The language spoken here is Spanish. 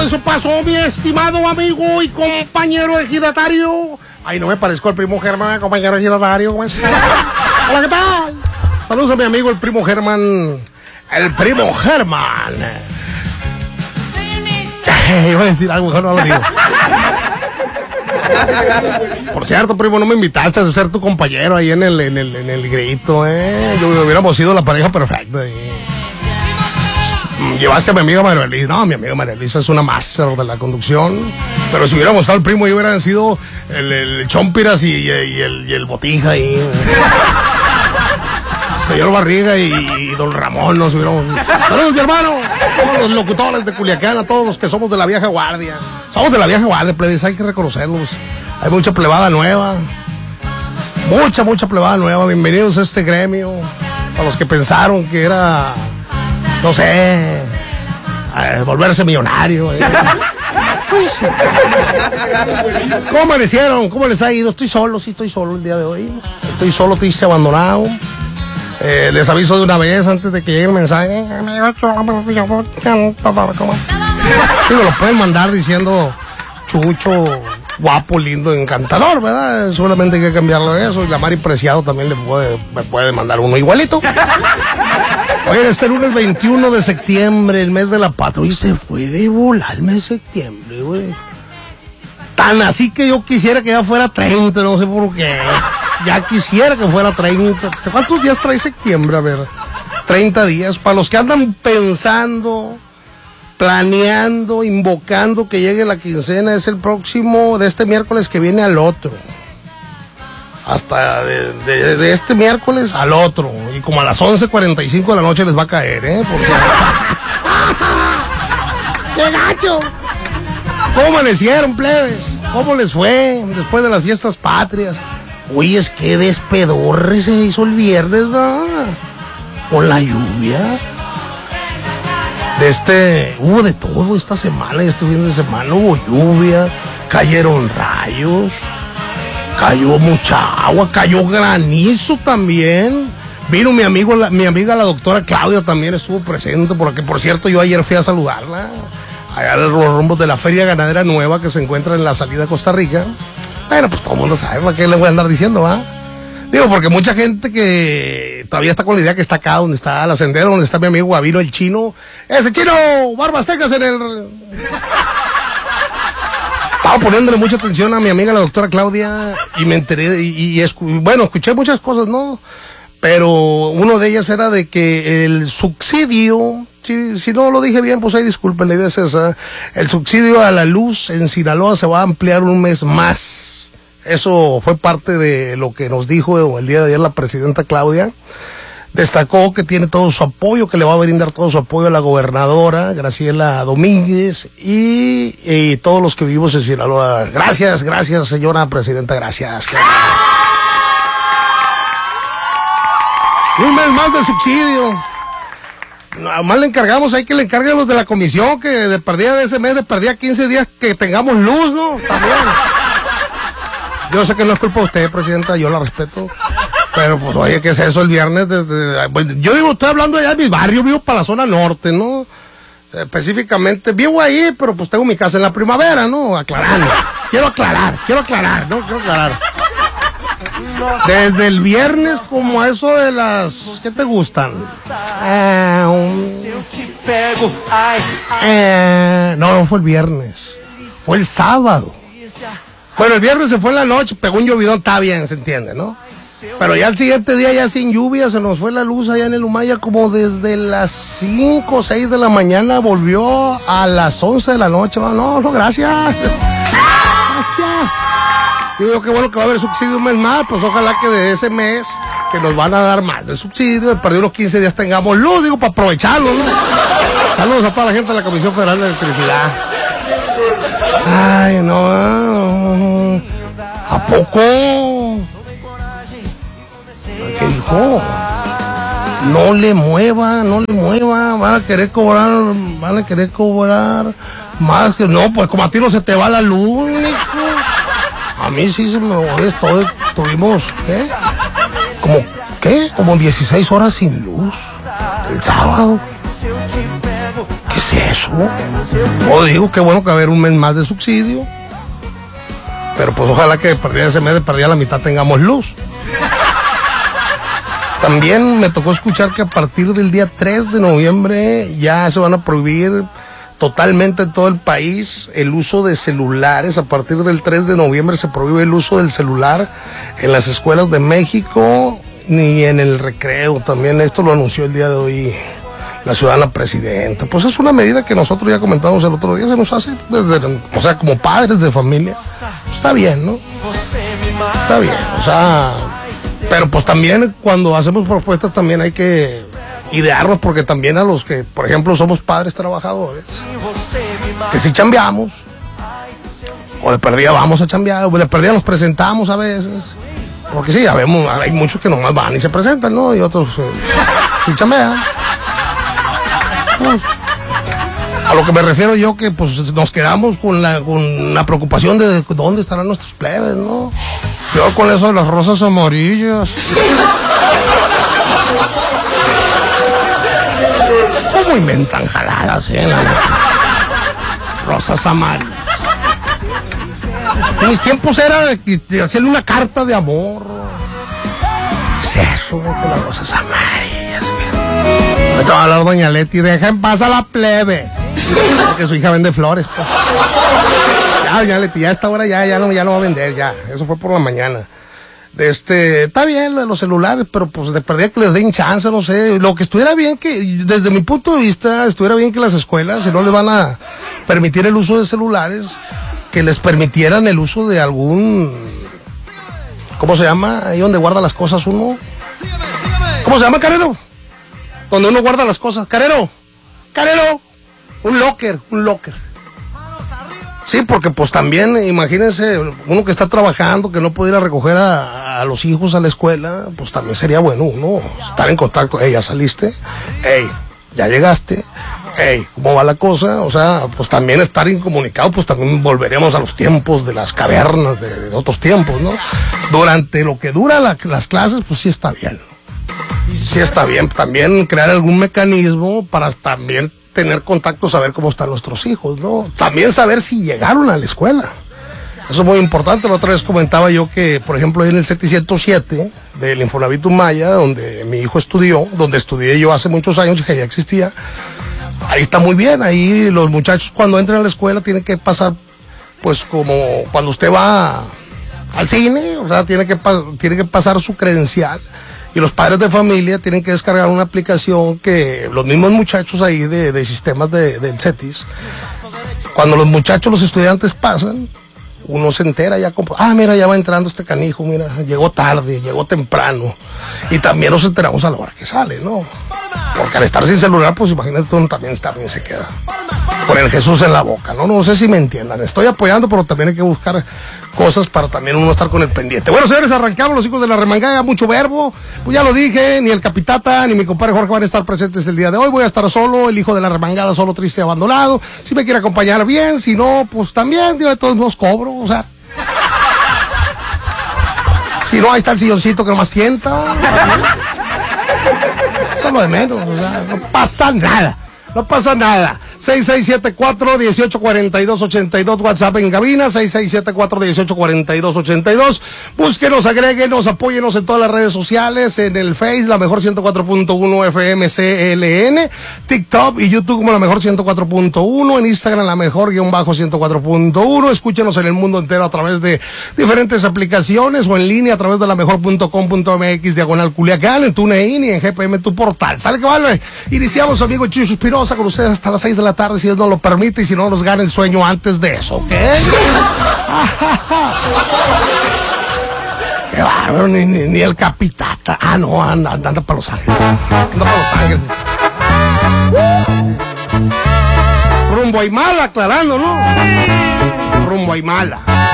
eso pasó, mi estimado amigo y compañero ejidatario. Ay, no me parezco al primo Germán, compañero ejidatario. ¿Cómo estás? Hola, ¿qué tal? Saludos a mi amigo el primo Germán. El primo Germán. Iba a decir algo, mejor no lo digo. Por cierto, primo, no me invitaste a ser tu compañero ahí en el grito, hubiéramos sido la pareja perfecta. Llevaste a mi amiga María Elisa. No, mi amiga María Elisa es una máster de la conducción. Pero si hubiéramos estado el primo y hubieran sido el Chompiras y el Botija ahí. Señor Barriga y don Ramón nos hubiéramos... Saludos, mi hermano. Todos los locutores de Culiacán, a todos los que somos de la vieja guardia. Somos de la vieja guardia, plebes, hay que reconocerlos. Hay mucha plebada nueva. Mucha plebada nueva. Bienvenidos a este gremio. A los que pensaron que era, no sé, volverse millonario. ¿Cómo amanecieron? ¿Cómo les ha ido? Estoy solo el día de hoy. Estoy solo, triste, abandonado. Les aviso de una vez antes de que llegue el mensaje. Digo, lo pueden mandar diciendo chucho, guapo, lindo, encantador, ¿verdad? Solamente hay que cambiarlo eso. Y la Mari Preciado también me puede mandar uno igualito. Oye, este lunes 21 de septiembre, el mes de la patria. Y se fue de volar el mes de septiembre, güey. Tan así que yo quisiera que ya fuera 30, no sé por qué. Ya quisiera que fuera 30. ¿Cuántos días trae septiembre? A ver, 30 días. Para los que andan pensando, planeando, invocando que llegue la quincena, es el próximo, de este miércoles que viene al otro. Hasta de este miércoles al otro. Y como a las 11:45 de la noche les va a caer, Porque... ¡Qué gacho! ¿Cómo amanecieron, plebes? ¿Cómo les fue después de las fiestas patrias? Uy, es que despedorre se hizo el viernes, ¿verdad? Con la lluvia. Hubo de todo esta semana, este fin de semana hubo lluvia, cayeron rayos, cayó mucha agua, cayó granizo también. Vino mi amiga la doctora Claudia también estuvo presente, porque por cierto yo ayer fui a saludarla, allá a los rumbos de la Feria Ganadera Nueva que se encuentra en la salida a Costa Rica. Bueno, pues todo el mundo sabe, ¿para qué le voy a andar diciendo, va? Digo, porque mucha gente que todavía está con la idea que está acá, donde está la sendera, donde está mi amigo Gavino, el chino. ¡Ese chino! ¡Barbas tecas en el...! Estaba poniéndole mucha atención a mi amiga la doctora Claudia y me enteré, bueno, escuché muchas cosas, ¿no? Pero uno de ellas era de que el subsidio... Si no lo dije bien, pues ahí disculpen, la idea es esa. El subsidio a la luz en Sinaloa se va a ampliar un mes más. Eso fue parte de lo que nos dijo el día de ayer la presidenta Claudia. Destacó que tiene todo su apoyo, que le va a brindar todo su apoyo a la gobernadora Graciela Domínguez y todos los que vivimos en Sinaloa. Gracias, señora presidenta, gracias. Un mes más de subsidio. Nada más le encargamos, hay que le encarguen a los de la comisión que de ese mes, de perdía 15 días que tengamos luz, ¿no? También. Yo sé que no es culpa de usted, presidenta, yo la respeto. Pero pues, oye, ¿qué es eso el viernes? Yo digo, estoy hablando allá de mi barrio, vivo para la zona norte, ¿no? Específicamente, vivo ahí, pero pues tengo mi casa en la Primavera, ¿no? Aclarando. Quiero aclarar, ¿no? Quiero aclarar. Desde el viernes como a eso de las... ¿Qué te gustan? No fue el viernes. Fue el sábado. Bueno, el viernes se fue en la noche, pegó un llovidón, está bien, se entiende, ¿no? Pero ya el siguiente día, ya sin lluvia, se nos fue la luz allá en el Humaya como desde las 5 o 6 de la mañana, volvió a las 11 de la noche. No, gracias. Gracias. Digo, qué bueno que va a haber subsidio un mes más, pues ojalá que de ese mes que nos van a dar más de subsidio, perdió unos 15 días tengamos luz, digo, para aprovecharlo, ¿no? Saludos a toda la gente de la Comisión Federal de Electricidad. Ay, no. ¿A poco? ¿Qué dijo? No le mueva, van a querer cobrar más que no, pues como a ti no se te va la luz, hijo. A mí sí se me molestó, tuvimos, como 16 horas sin luz, el sábado. ¿Qué es eso. O digo que bueno que va a haber un mes más de subsidio. Pero pues ojalá que perdida ese mes de perdida la mitad tengamos luz. También me tocó escuchar que a partir del día 3 de noviembre ya se van a prohibir totalmente en todo el país el uso de celulares. A partir del 3 de noviembre se prohíbe el uso del celular en las escuelas de México ni en el recreo. También esto lo anunció el día de hoy la ciudadana presidenta. Pues es una medida que nosotros ya comentamos el otro día, se nos hace, o sea, como padres de familia, pues está bien, ¿no? Está bien, o sea, pero pues también cuando hacemos propuestas también hay que idearnos, porque también a los que, por ejemplo, somos padres trabajadores, que si chambeamos, o de perdida vamos a chambear, o de perdida nos presentamos a veces, porque sí, ya vemos, hay muchos que nomás van y se presentan, ¿no? Y otros sí chambean. Pues, a lo que me refiero yo, que pues nos quedamos con la preocupación de dónde estarán nuestros plebes, ¿no? Yo con eso de las rosas amarillas. ¿Cómo inventan jaladas, rosas amarillas? En mis tiempos era de hacerle una carta de amor. ¿Qué es eso de las rosas amarillas? Me va a hablar doña Leti, deja en paz a la plebe. Porque su hija vende flores, pues. Ya, doña Leti, ya a esta hora ya no va a vender, ya. Eso fue por la mañana. Está bien lo de los celulares, pero pues de perdida que les den chance, no sé. Lo que estuviera bien que, desde mi punto de vista, estuviera bien que las escuelas, si no les van a permitir el uso de celulares, que les permitieran el uso de algún, ¿cómo se llama? Ahí donde guarda las cosas uno. ¿Cómo se llama, Carero? Donde uno guarda las cosas. Carero, un locker. Sí, porque pues también, imagínense, uno que está trabajando, que no puede ir a recoger a los hijos a la escuela, pues también sería bueno uno estar en contacto. Hey, ¿ya saliste? Hey, ¿ya llegaste? Hey, ¿cómo va la cosa? O sea, pues también estar incomunicado, pues también volveremos a los tiempos de las cavernas, de otros tiempos, ¿no? Durante lo que dura las clases, pues sí está bien. Sí está bien, también crear algún mecanismo para también tener contacto, saber cómo están nuestros hijos, ¿no? También saber si llegaron a la escuela. Eso es muy importante. La otra vez comentaba yo que, por ejemplo, ahí en el CETI 107 del Infonavit Maya, donde mi hijo estudió, donde estudié yo hace muchos años, que ya existía, ahí está muy bien. Ahí los muchachos cuando entran a la escuela tienen que pasar, pues como cuando usted va al cine, o sea, tiene que pasar su credencial. Y los padres de familia tienen que descargar una aplicación que los mismos muchachos ahí de sistemas del CETIS, cuando los muchachos, los estudiantes pasan, uno se entera ya como, mira, ya va entrando este canijo, mira, llegó tarde, llegó temprano. Y también nos enteramos a la hora que sale, ¿no? Porque al estar sin celular, pues imagínate, uno también se queda con el Jesús en la boca, ¿no? No sé si me entiendan. Estoy apoyando, pero también hay que buscar cosas para también uno estar con el pendiente. Bueno, señores, arrancamos los hijos de la remangada, mucho verbo. Pues ya lo dije, ni el capitata ni mi compadre Jorge van a estar presentes el día de hoy. Voy a estar solo, el hijo de la remangada, solo, triste, abandonado. Si me quiere acompañar, bien. Si no, pues también, yo de todos modos cobro, o sea. Si no, ahí está el silloncito que nomás sienta. Eso es lo de menos, o sea, no pasa nada. 6674-1842-82, WhatsApp en cabina, 6674-1842-82. Búsquenos, agréguenos, apóyenos en todas las redes sociales, en el Face, la mejor 104.1 FM CLN, TikTok y YouTube como la mejor 104.1, en Instagram la mejor _104.1. Escúchenos en el mundo entero a través de diferentes aplicaciones o en línea a través de la mejor.com.mx /Culiacán, en TuneIn y en GPM tu portal. ¿Sale que vale? Iniciamos, amigo Chicho Espinosa, con ustedes hasta las 6 de la tarde, si Dios nos lo permite, y si no nos gana el sueño antes de eso, ¿ok? Qué bárbaro, ni el capitata. No, anda para Los Ángeles. Rumbo a Aymala, aclarando, ¿no? Rumbo a Aymala.